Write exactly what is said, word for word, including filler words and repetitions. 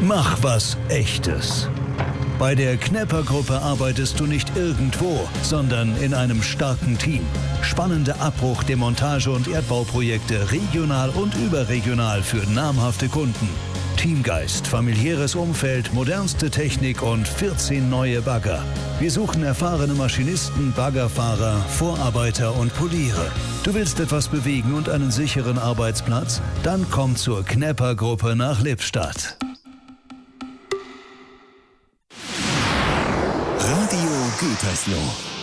Mach was Echtes. Bei der Knepper-Gruppe arbeitest du nicht irgendwo, sondern in einem starken Team. Spannende Abbruch-, Demontage- und Erdbauprojekte regional und überregional für namhafte Kunden. Teamgeist, familiäres Umfeld, modernste Technik und vierzehn neue Bagger. Wir suchen erfahrene Maschinisten, Baggerfahrer, Vorarbeiter und Poliere. Du willst etwas bewegen und einen sicheren Arbeitsplatz? Dann komm zur Knepper-Gruppe nach Lippstadt. Radio Gütersloh.